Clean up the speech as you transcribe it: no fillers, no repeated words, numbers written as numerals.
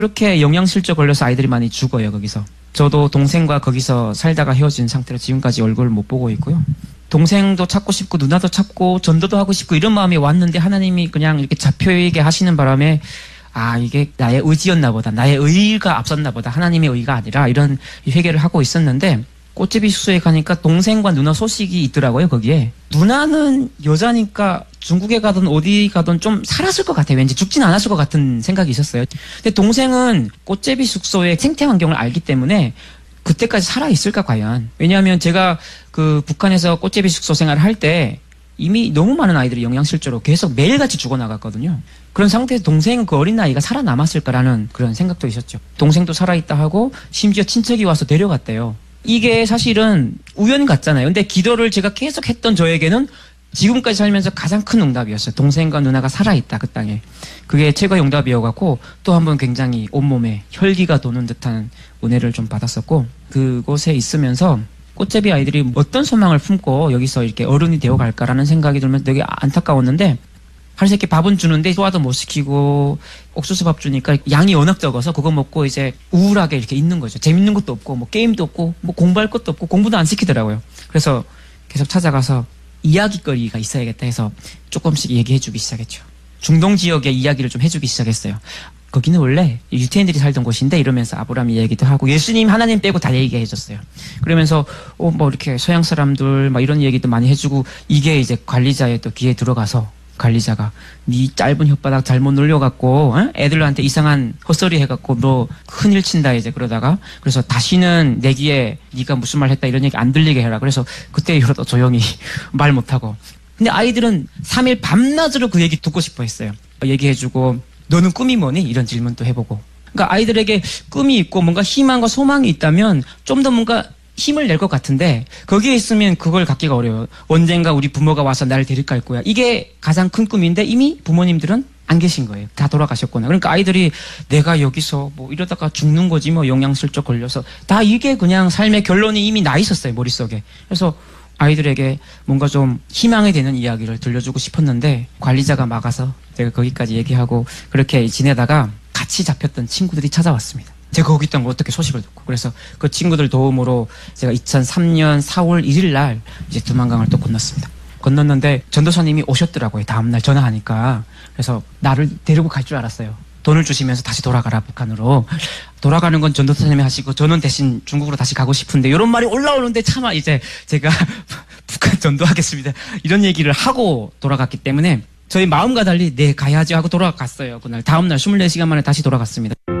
그렇게 영양실조 걸려서 아이들이 많이 죽어요, 거기서. 저도 동생과 거기서 살다가 헤어진 상태로 지금까지 얼굴을 못 보고 있고요. 동생도 찾고 싶고 누나도 찾고 전도도 하고 싶고 이런 마음이 왔는데 하나님이 그냥 이렇게 잡혀있게 하시는 바람에 아, 이게 나의 의지였나 보다. 나의 의의가 앞섰나 보다. 하나님의 의의가 아니라 이런 회개를 하고 있었는데 꽃제비 숙소에 가니까 동생과 누나 소식이 있더라고요, 거기에. 누나는 여자니까 중국에 가든 어디 가든 좀 살았을 것 같아요. 왠지 죽진 않았을 것 같은 생각이 있었어요. 근데 동생은 꽃제비 숙소의 생태 환경을 알기 때문에 그때까지 살아있을까, 과연. 왜냐하면 제가 그 북한에서 꽃제비 숙소 생활을 할 때 이미 너무 많은 아이들이 영양실조로 계속 매일같이 죽어나갔거든요. 그런 상태에서 동생 그 어린 나이가 살아남았을까라는 그런 생각도 있었죠. 동생도 살아있다 하고 심지어 친척이 와서 데려갔대요. 이게 사실은 우연 같잖아요. 근데 기도를 제가 계속 했던 저에게는 지금까지 살면서 가장 큰 응답이었어요. 동생과 누나가 살아있다, 그 땅에. 그게 최고의 응답이어갖고 또 한 번 굉장히 온몸에 혈기가 도는 듯한 은혜를 좀 받았었고, 그곳에 있으면서 꽃제비 아이들이 어떤 소망을 품고 여기서 이렇게 어른이 되어갈까라는 생각이 들면서 되게 안타까웠는데, 하루새 이렇게 밥은 주는데 소화도 못 시키고 옥수수 밥 주니까 양이 워낙 적어서 그거 먹고 이제 우울하게 이렇게 있는 거죠. 재밌는 것도 없고 뭐 게임도 없고 뭐 공부할 것도 없고 공부도 안 시키더라고요. 그래서 계속 찾아가서 이야기거리가 있어야겠다 해서 조금씩 얘기해주기 시작했죠. 중동 지역의 이야기를 좀 해주기 시작했어요. 거기는 원래 유태인들이 살던 곳인데 이러면서 아브라함 이야기도 하고 예수님, 하나님 빼고 다 얘기해줬어요. 그러면서 뭐 이렇게 서양 사람들 막 이런 얘기도 많이 해주고, 이게 이제 관리자의 또 귀에 들어가서 관리자가 네 짧은 혓바닥 잘못 놀려갖고 애들한테 이상한 헛소리 해갖고 너 큰일 친다 이제 그러다가, 그래서 다시는 내 귀에 네가 무슨 말 했다 이런 얘기 안 들리게 해라. 그래서 그때 이후로 조용히 말 못하고. 근데 아이들은 3일 밤낮으로 그 얘기 듣고 싶어 했어요. 얘기해주고 너는 꿈이 뭐니? 이런 질문도 해보고. 그러니까 아이들에게 꿈이 있고 뭔가 희망과 소망이 있다면 좀 더 뭔가 힘을 낼 것 같은데 거기에 있으면 그걸 갖기가 어려워요. 언젠가 우리 부모가 와서 나를 데려갈 거야. 이게 가장 큰 꿈인데 이미 부모님들은 안 계신 거예요. 다 돌아가셨구나. 그러니까 아이들이 내가 여기서 뭐 이러다가 죽는 거지 뭐 영양실조 걸려서, 다 이게 그냥 삶의 결론이 이미 나 있었어요, 머릿속에. 그래서 아이들에게 뭔가 좀 희망이 되는 이야기를 들려주고 싶었는데 관리자가 막아서 제가 거기까지 얘기하고 그렇게 지내다가 같이 잡혔던 친구들이 찾아왔습니다. 제가 거기 있던 거 어떻게 소식을 듣고. 그래서 그 친구들 도움으로 제가 2003년 4월 1일 날 이제 두만강을 또 건넜습니다. 건넜는데 전도사님이 오셨더라고요. 다음날 전화하니까. 그래서 나를 데리고 갈 줄 알았어요. 돈을 주시면서 다시 돌아가라, 북한으로. 돌아가는 건 전도사님이 하시고 저는 대신 중국으로 다시 가고 싶은데, 이런 말이 올라오는데 차마 이제 제가 북한 전도하겠습니다, 이런 얘기를 하고 돌아갔기 때문에 저희 마음과 달리 네 가야지 하고 돌아갔어요. 그날 다음날 24시간 만에 다시 돌아갔습니다.